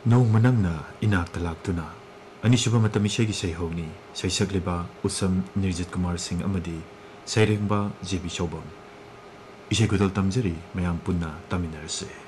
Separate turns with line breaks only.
ꯅꯣꯡꯃ ꯅꯪꯅ ꯏꯅꯥꯛꯇ ꯂꯥꯛꯇꯨꯅ ꯑꯅꯤꯁꯨꯕ ꯃꯇꯝ ꯏꯁꯩꯒꯤ ꯁꯩꯍꯧꯅꯤ ꯁꯩꯁꯛꯂꯤꯕ ꯎꯁꯝ ꯅꯤꯔꯖꯤꯠ ꯀꯨꯃꯥꯔ ꯁꯤꯡ ꯑꯃꯗꯤ ꯁꯩꯔꯦꯡꯕ ꯖꯦꯕꯤ ꯆꯧꯕꯝ ꯏꯁꯩ ꯈꯨꯗꯜ ꯇꯝꯖꯔꯤ ꯃꯌꯥꯝ ꯄꯨꯟꯅ ꯇꯥꯃꯤꯟꯅꯔꯁꯦ